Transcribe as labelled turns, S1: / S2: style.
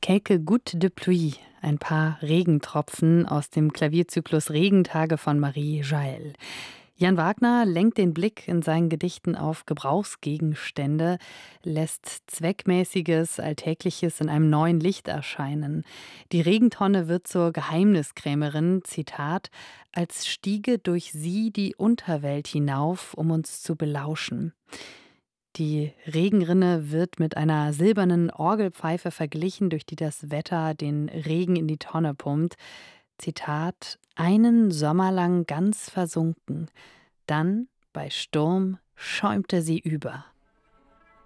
S1: Quelques gouttes de pluie, ein paar Regentropfen aus dem Klavierzyklus Regentage von Marie Jaell. Jan Wagner lenkt den Blick in seinen Gedichten auf Gebrauchsgegenstände, lässt Zweckmäßiges, Alltägliches in einem neuen Licht erscheinen. Die Regentonne wird zur Geheimniskrämerin, Zitat, als stiege durch sie die Unterwelt hinauf, um uns zu belauschen. Die Regenrinne wird mit einer silbernen Orgelpfeife verglichen, durch die das Wetter den Regen in die Tonne pumpt. Zitat: Einen Sommer lang ganz versunken, dann bei Sturm schäumte sie über.